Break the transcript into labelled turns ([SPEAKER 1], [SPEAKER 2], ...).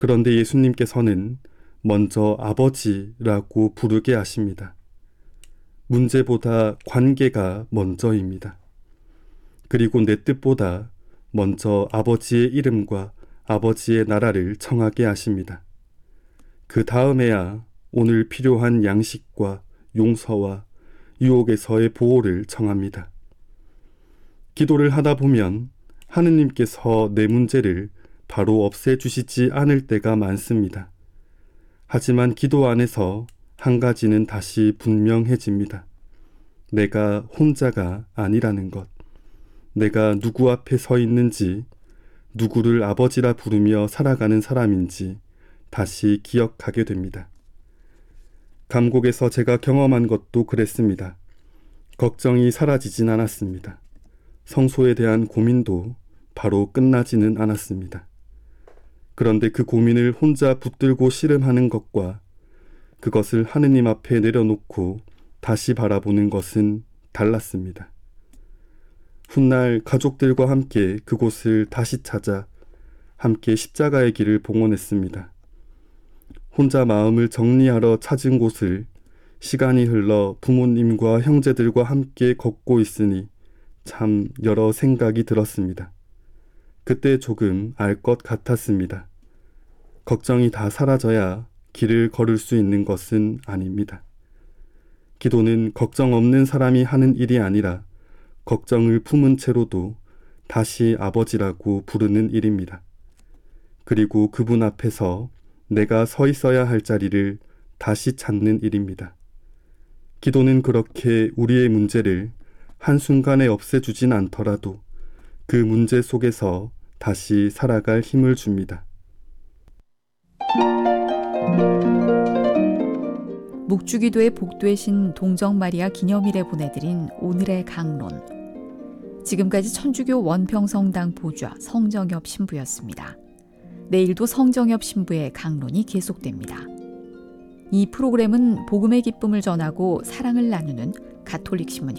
[SPEAKER 1] 그런데 예수님께서는 먼저 아버지라고 부르게 하십니다. 문제보다 관계가 먼저입니다. 그리고 내 뜻보다 먼저 아버지의 이름과 아버지의 나라를 청하게 하십니다. 그 다음에야 오늘 필요한 양식과 용서와 유혹에서의 보호를 청합니다. 기도를 하다 보면 하느님께서 내 문제를 바로 없애주시지 않을 때가 많습니다. 하지만 기도 안에서 한 가지는 다시 분명해집니다. 내가 혼자가 아니라는 것. 내가 누구 앞에 서 있는지, 누구를 아버지라 부르며 살아가는 사람인지 다시 기억하게 됩니다. 감곡에서 제가 경험한 것도 그랬습니다. 걱정이 사라지진 않았습니다. 성소에 대한 고민도 바로 끝나지는 않았습니다. 그런데 그 고민을 혼자 붙들고 씨름하는 것과 그것을 하느님 앞에 내려놓고 다시 바라보는 것은 달랐습니다. 훗날 가족들과 함께 그곳을 다시 찾아 함께 십자가의 길을 봉헌했습니다. 혼자 마음을 정리하러 찾은 곳을 시간이 흘러 부모님과 형제들과 함께 걷고 있으니 참 여러 생각이 들었습니다. 그때 조금 알 것 같았습니다. 걱정이 다 사라져야 길을 걸을 수 있는 것은 아닙니다. 기도는 걱정 없는 사람이 하는 일이 아니라 걱정을 품은 채로도 다시 아버지라고 부르는 일입니다. 그리고 그분 앞에서 내가 서 있어야 할 자리를 다시 찾는 일입니다. 기도는 그렇게 우리의 문제를 한순간에 없애주진 않더라도 그 문제 속에서 다시 살아갈 힘을 줍니다.
[SPEAKER 2] 묵주기도의 복되신 동정마리아 기념일에 보내드린 오늘의 강론. 지금까지 천주교 원평성당 보좌 성정엽 신부였습니다. 내일도 성정엽 신부의 강론이 계속됩니다. 이 프로그램은 복음의 기쁨을 전하고 사랑을 나누는 가톨릭 신문